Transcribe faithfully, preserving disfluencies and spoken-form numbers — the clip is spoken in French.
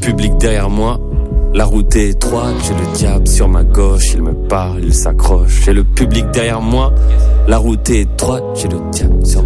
public derrière moi. La route est étroite, j'ai le diable sur ma gauche. Il me parle, il s'accroche. J'ai le public derrière moi. La route est étroite, j'ai le diable sur